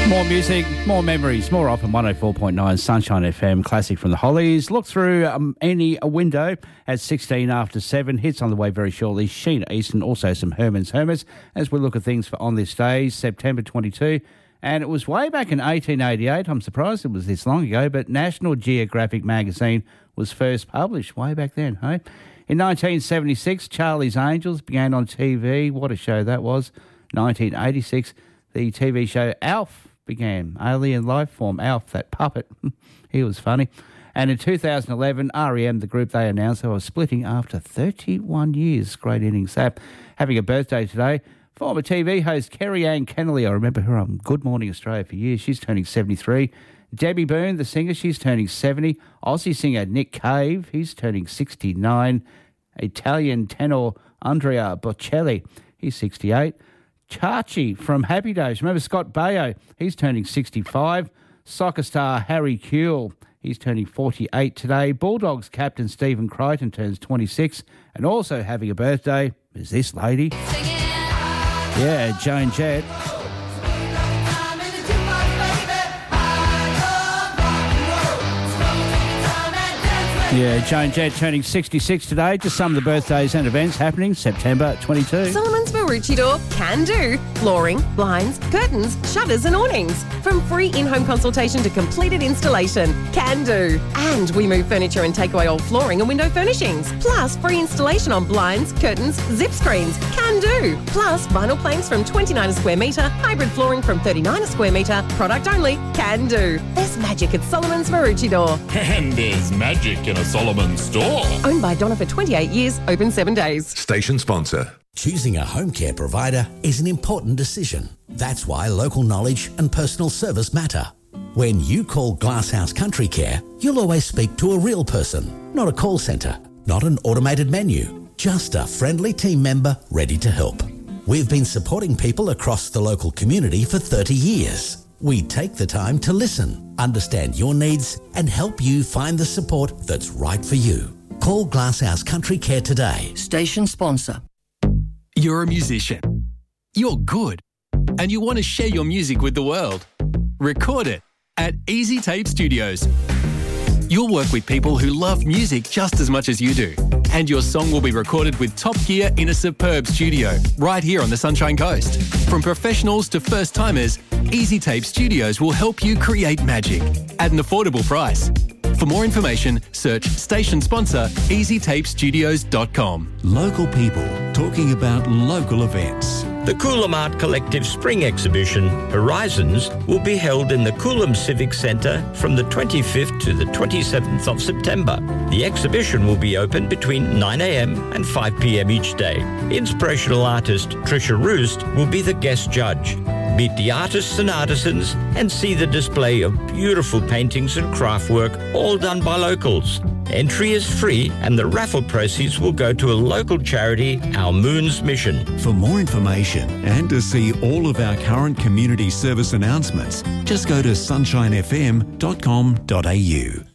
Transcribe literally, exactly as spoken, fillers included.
More music, more memories, more often one oh four point nine Sunshine F M, classic from the Hollies. Look through um, any window at sixteen after seven. Hits on the way very shortly. Sheena Easton, also some Herman's Hermits, as we look at things for on this day, September twenty-second. And it was way back in eighteen eighty-eight. I'm surprised it was this long ago, but National Geographic magazine was first published way back then, hey? In nineteen seventy-six, Charlie's Angels began on T V. What a show that was. nineteen eighty-six, the T V show Alf began. Alien life form, Alf, that puppet. He was funny. And in two thousand eleven, R E M, the group, they announced they were splitting after thirty-one years. Great innings. That. Having a birthday today, former T V host Kerry Ann Kennelly. I remember her on Good Morning Australia for years. She's turning seventy-three. Debbie Boone, the singer, she's turning seventy. Aussie singer Nick Cave, he's turning sixty-nine. Italian tenor Andrea Bocelli, he's sixty-eight. Chachi from Happy Days. Remember Scott Baio? He's turning sixty-five. Soccer star Harry Kewell, he's turning forty-eight today. Bulldogs captain Stephen Crichton turns twenty-six. And also having a birthday is this lady. Yeah, Joan Jett. Yeah, Joan Jett turning sixty-six today. Just some of the birthdays and events happening September twenty-second. Solomon's Maroochydore can do. Flooring, blinds, curtains, shutters and awnings. From free in-home consultation to completed installation. Can do. And we move furniture and take away old flooring and window furnishings. Plus free installation on blinds, curtains, zip screens. Can do. Plus vinyl planks from twenty-nine a square metre, hybrid flooring from thirty-nine a square metre. Product only. Can do. There's magic at Solomon's Maroochydore. And there's magic in a Solomon store. Owned by Donna for twenty-eight years, open seven days. Station sponsor. Choosing a home care provider is an important decision. That's why local knowledge and personal service matter. When you call Glasshouse Country Care, you'll always speak to a real person, not a call centre, not an automated menu, just a friendly team member ready to help. We've been supporting people across the local community for thirty years. We take the time to listen, understand your needs, and help you find the support that's right for you. Call Glasshouse Country Care today. Station sponsor. You're a musician. You're good. And you want to share your music with the world. Record it at Easy Tape Studios. You'll work with people who love music just as much as you do. And your song will be recorded with top gear in a superb studio right here on the Sunshine Coast. From professionals to first-timers, Easy Tape Studios will help you create magic at an affordable price. For more information, search station sponsor easy tape studios dot com. Local people talking about local events. The Coolum Art Collective Spring Exhibition, Horizons, will be held in the Coolum Civic Centre from the twenty-fifth to the twenty-seventh of September. The exhibition will be open between nine a.m. and five p.m. each day. Inspirational artist Trisha Roost will be the guest judge. Meet the artists and artisans and see the display of beautiful paintings and craft work, all done by locals. Entry is free and the raffle proceeds will go to a local charity, Our Moon's Mission. For more information and to see all of our current community service announcements, just go to sunshine f m dot com dot a u.